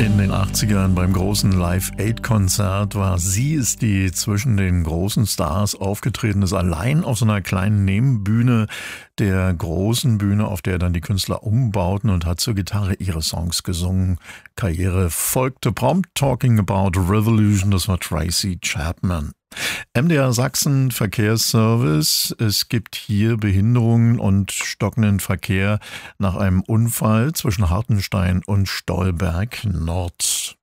In den 80ern beim großen Live-Aid-Konzert war sie es, die zwischen den großen Stars aufgetreten ist, allein auf so einer kleinen Nebenbühne der großen Bühne, auf der dann die Künstler umbauten, und hat zur Gitarre ihre Songs gesungen. Karriere folgte prompt. Talking About Revolution, das war Tracy Chapman. MDR Sachsen Verkehrsservice. Es gibt hier Behinderungen und stockenden Verkehr nach einem Unfall zwischen Hartenstein und Stolberg Nord.